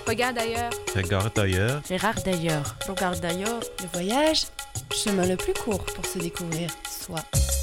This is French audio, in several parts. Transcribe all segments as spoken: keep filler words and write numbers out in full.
Regarde ailleurs. Regarde ailleurs. Regarde d'ailleurs. Regarde d'ailleurs. Le voyage, chemin le plus court pour se découvrir soi.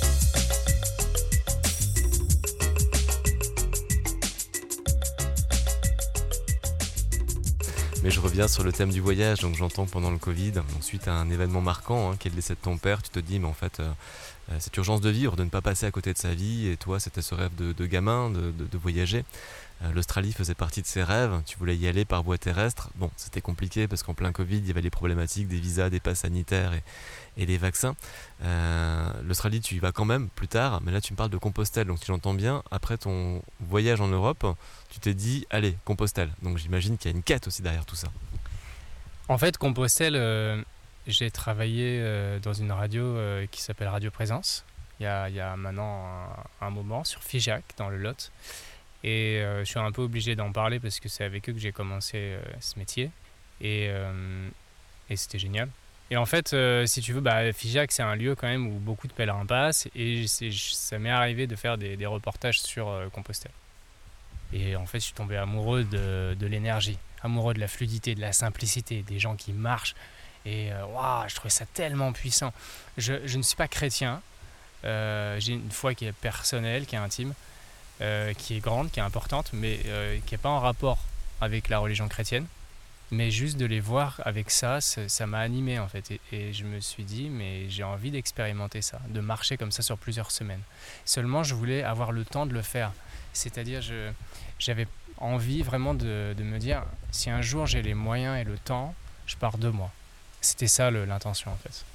Mais je reviens sur le thème du voyage, donc j'entends que pendant le Covid, suite à un événement marquant, hein, qui est le décès de ton père, tu te dis, mais en fait, euh, cette urgence de vivre, de ne pas passer à côté de sa vie, et toi, c'était ce rêve de, de gamin, de, de, de voyager. Euh, L'Australie faisait partie de ses rêves, tu voulais y aller par voie terrestre. Bon, c'était compliqué parce qu'en plein Covid, il y avait les problématiques des visas, des passes sanitaires et, et des vaccins. Euh, L'Australie, tu y vas quand même plus tard, mais là, tu me parles de Compostelle, donc si j'entends bien, après ton voyage en Europe, tu t'es dit, allez, Compostelle. Donc j'imagine qu'il y a une quête aussi derrière tout ça. En fait, Compostelle, euh, j'ai travaillé euh, dans une radio euh, qui s'appelle Radio Présence, il y a, il y a maintenant un, un moment, sur Figeac, dans le Lot. Et euh, je suis un peu obligé d'en parler parce que c'est avec eux que j'ai commencé euh, ce métier. Et, euh, et c'était génial. Et en fait, euh, si tu veux, bah, Figeac, c'est un lieu quand même où beaucoup de pèlerins passent. Et ça m'est arrivé de faire des, des reportages sur euh, Compostelle. Et en fait, je suis tombé amoureux de, de l'énergie, amoureux de la fluidité, de la simplicité, des gens qui marchent. Et euh, waouh, je trouvais ça tellement puissant. Je, je ne suis pas chrétien. Euh, j'ai une foi qui est personnelle, qui est intime. Euh, qui est grande, qui est importante, mais euh, qui n'est pas en rapport avec la religion chrétienne. Mais juste de les voir avec ça, ça, ça m'a animé en fait. Et, et je me suis dit, mais j'ai envie d'expérimenter ça, de marcher comme ça sur plusieurs semaines. Seulement, je voulais avoir le temps de le faire. C'est-à-dire, je, j'avais envie vraiment de, de me dire, si un jour j'ai les moyens et le temps, je pars deux mois. C'était ça le, l'intention en fait.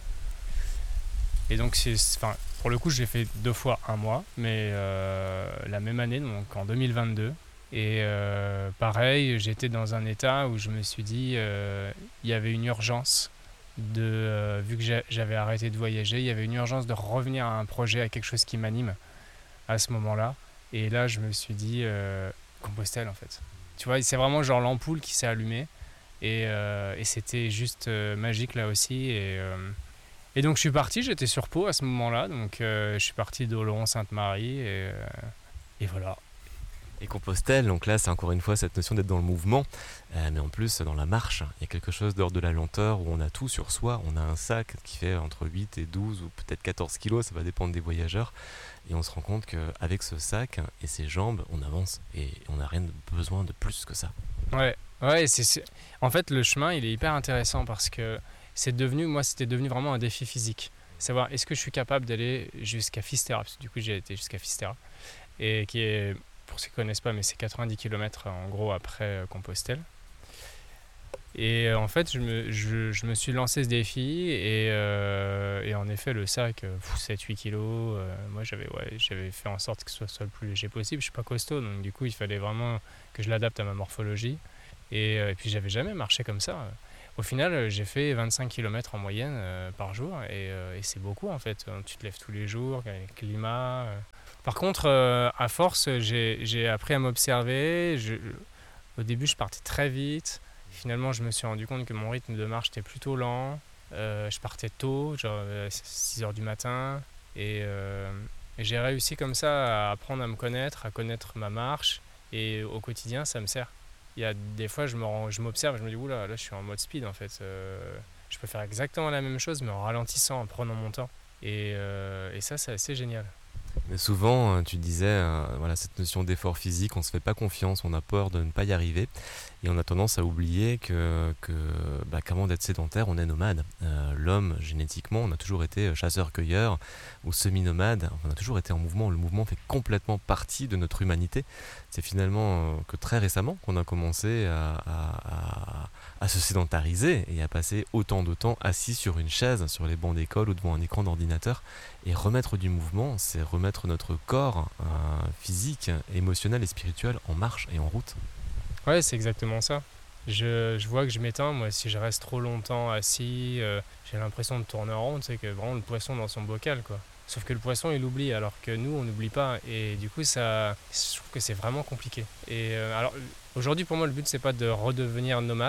Et donc, c'est, enfin, pour le coup, je l'ai fait deux fois un mois, mais euh, la même année, donc en deux mille vingt-deux. Et euh, pareil, j'étais dans un état où je me suis dit, euh, il y avait une urgence, de, euh, vu que j'avais arrêté de voyager, il y avait une urgence de revenir à un projet, à quelque chose qui m'anime à ce moment-là. Et là, je me suis dit, euh, Compostelle en fait. Tu vois, c'est vraiment genre l'ampoule qui s'est allumée. Et, euh, et c'était juste euh, magique là aussi. Et... Euh, Et donc je suis parti, j'étais sur Pau à ce moment-là, donc euh, je suis parti d'Oloron-Sainte-Marie et, euh, et voilà. Et Compostelle, donc là c'est encore une fois cette notion d'être dans le mouvement, euh, mais en plus dans la marche, il y a quelque chose d'ordre de la lenteur où on a tout sur soi, on a un sac qui fait entre huit et douze ou peut-être quatorze kilos, ça va dépendre des voyageurs, et on se rend compte qu'avec ce sac et ses jambes, on avance et on n'a rien de besoin de plus que ça. Ouais, ouais c'est, c'est... en fait le chemin il est hyper intéressant parce que c'est devenu, moi c'était devenu vraiment un défi physique. Savoir est-ce que je suis capable d'aller jusqu'à Fisterra, parce que du coup j'ai été jusqu'à Fisterra, et qui est, pour ceux qui ne connaissent pas, mais c'est quatre-vingt-dix kilomètres en gros après Compostelle. Et en fait je me, je, je me suis lancé ce défi, et, euh, et en effet le sac, sept à huit kilos, euh, moi j'avais, ouais, j'avais fait en sorte que ce soit le plus léger possible, je ne suis pas costaud, donc du coup il fallait vraiment que je l'adapte à ma morphologie, et, et puis j'avais jamais marché comme ça. Au final, j'ai fait vingt-cinq kilomètres en moyenne euh, par jour et, euh, et c'est beaucoup en fait. Tu te lèves tous les jours, il y a le climat. Euh. Par contre, euh, à force, j'ai, j'ai appris à m'observer. Je, au début, je partais très vite. Finalement, je me suis rendu compte que mon rythme de marche était plutôt lent. Euh, je partais tôt, genre six heures du matin. Et, euh, et j'ai réussi comme ça à apprendre à me connaître, à connaître ma marche. Et au quotidien, ça me sert. Il y a des fois, je, me rends, je m'observe et je me dis, oula, là, je suis en mode speed, en fait. Euh, je peux faire exactement la même chose, mais en ralentissant, en prenant mon temps. Et, euh, et ça, c'est assez génial. Mais souvent, tu disais, euh, voilà, cette notion d'effort physique, on ne se fait pas confiance, on a peur de ne pas y arriver. Et on a tendance à oublier que, que bah, qu'avant d'être sédentaire, on est nomade. Euh, l'homme, génétiquement, on a toujours été chasseur-cueilleur ou semi-nomade. On a toujours été en mouvement. Le mouvement fait complètement partie de notre humanité. C'est finalement que très récemment qu'on a commencé à, à, à, à se sédentariser et à passer autant de temps assis sur une chaise, sur les bancs d'école ou devant un écran d'ordinateur. Et remettre du mouvement, c'est remettre notre corps euh, physique, émotionnel et spirituel en marche et en route. Ouais, c'est exactement ça. Je, je vois que je m'éteins, moi, si je reste trop longtemps assis, euh, j'ai l'impression de tourner en rond, tu sais, que vraiment le poisson dans son bocal, quoi. Sauf que le poisson, il oublie, alors que nous, on n'oublie pas. Et du coup, ça, je trouve que c'est vraiment compliqué. Et euh, alors, aujourd'hui, pour moi, le but, c'est pas de redevenir nomade,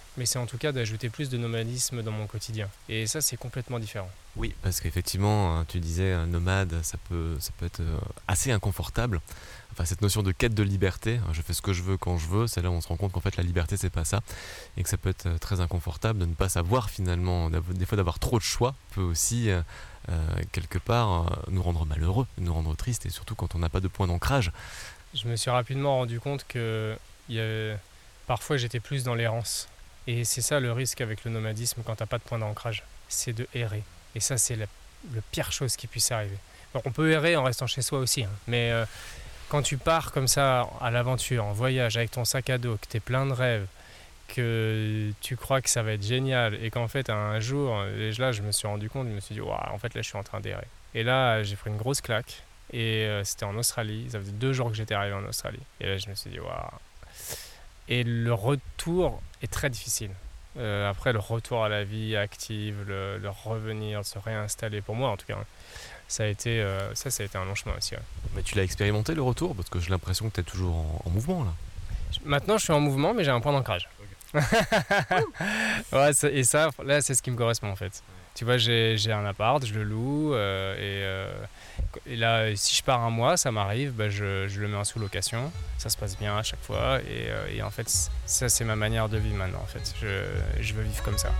mais c'est en tout cas d'ajouter plus de nomadisme dans mon quotidien. Et ça, c'est complètement différent. Oui, parce qu'effectivement, tu disais euh, nomade, ça peut, ça peut être euh, assez inconfortable. Enfin, cette notion de quête de liberté, je fais ce que je veux quand je veux, c'est là où on se rend compte qu'en fait la liberté c'est pas ça, et que ça peut être euh, très inconfortable de ne pas savoir finalement, des fois d'avoir trop de choix peut aussi euh, euh, quelque part euh, nous rendre malheureux, nous rendre tristes, et surtout quand on n'a pas de point d'ancrage. Je me suis rapidement rendu compte que il y a... parfois j'étais plus dans l'errance. Et c'est ça le risque avec le nomadisme quand t'as pas de point d'ancrage, c'est de errer. Et ça, c'est la, la pire chose qui puisse arriver. Alors, on peut errer en restant chez soi aussi, hein, mais euh, quand tu pars comme ça à l'aventure, en voyage, avec ton sac à dos, que t'es plein de rêves, que tu crois que ça va être génial, et qu'en fait, un jour, et là, je me suis rendu compte, je me suis dit, waouh, en fait, là, je suis en train d'errer. Et là, j'ai pris une grosse claque, et euh, c'était en Australie. Ça faisait deux jours que j'étais arrivé en Australie. Et là, je me suis dit, waouh. Et le retour est très difficile. Euh, après, le retour à la vie active, le, le revenir, se réinstaller, pour moi en tout cas, ça a été, euh, ça, ça a été un long chemin aussi. Ouais. Mais tu l'as expérimenté le retour? Parce que j'ai l'impression que tu es toujours en, en mouvement là. Maintenant, je suis en mouvement, mais j'ai un point d'ancrage. Okay. Ouais, ça, et ça, là, c'est ce qui me correspond en fait. Tu vois, j'ai, j'ai un appart, je le loue, euh, et, euh, et là, si je pars un mois, ça m'arrive, bah, je, je le mets en sous-location, ça se passe bien à chaque fois, et, euh, et en fait, ça, c'est ma manière de vivre maintenant, en fait. Je, je veux vivre comme ça.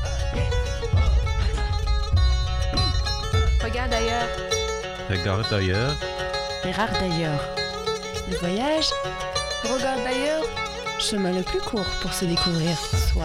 Regarde ailleurs. Regarde ailleurs. Regarde ailleurs. Le voyage. Regarde ailleurs. Chemin le plus court pour se découvrir soi.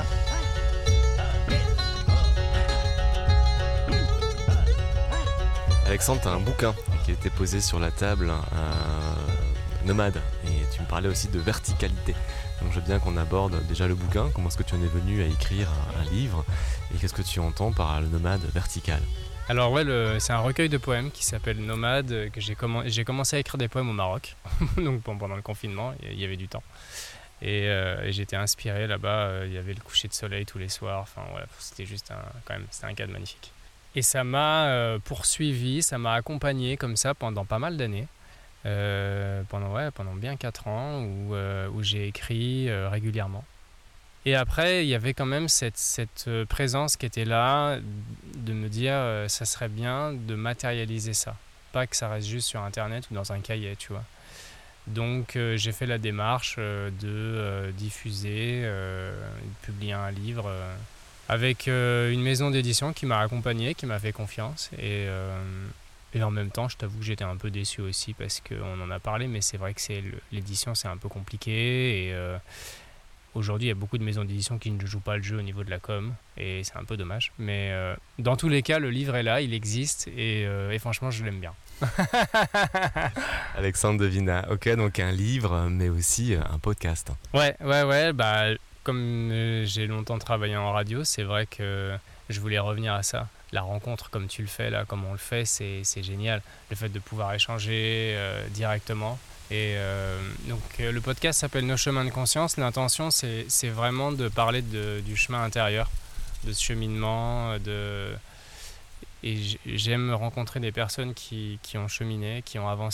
Alexandre, tu as un bouquin qui a été posé sur la table, euh, Nomade, et tu me parlais aussi de verticalité. Donc je veux bien qu'on aborde déjà le bouquin, comment est-ce que tu en es venu à écrire un, un livre, et qu'est-ce que tu entends par le nomade vertical? Alors ouais, le, c'est un recueil de poèmes qui s'appelle Nomade, que j'ai, comm- j'ai commencé à écrire des poèmes au Maroc, donc bon, pendant le confinement, il y avait du temps. Et, euh, et j'étais inspiré là-bas, il y avait le coucher de soleil tous les soirs, enfin voilà, c'était juste un, quand même, c'était un cadre magnifique. Et ça m'a euh, poursuivi, ça m'a accompagné comme ça pendant pas mal d'années, euh, pendant, ouais, pendant bien quatre ans où, euh, où j'ai écrit euh, régulièrement. Et après, il y avait quand même cette, cette présence qui était là, de me dire euh, ça serait bien de matérialiser ça, pas que ça reste juste sur Internet ou dans un cahier, tu vois. Donc euh, j'ai fait la démarche euh, de euh, diffuser, euh, de publier un livre euh, avec euh, une maison d'édition qui m'a accompagné, qui m'a fait confiance. Et, euh, et en même temps, je t'avoue que j'étais un peu déçu aussi parce qu'on en a parlé, mais c'est vrai que c'est, l'édition c'est un peu compliqué. Et euh, aujourd'hui, il y a beaucoup de maisons d'édition qui ne jouent pas le jeu au niveau de la com, et c'est un peu dommage. Mais euh, dans tous les cas, le livre est là, il existe, et, euh, et franchement, je l'aime bien. Alexandre Devina, ok, donc un livre, mais aussi un podcast. Ouais, ouais, ouais, bah, comme euh, j'ai longtemps travaillé en radio, c'est vrai que je voulais revenir à ça. La rencontre, comme tu le fais là, comme on le fait, c'est, c'est génial. Le fait de pouvoir échanger euh, directement. Et euh, donc euh, le podcast s'appelle Nos chemins de conscience. L'intention, c'est, c'est vraiment de parler de, du chemin intérieur, de ce cheminement, de... Et j'aime rencontrer des personnes qui, qui ont cheminé, qui ont avancé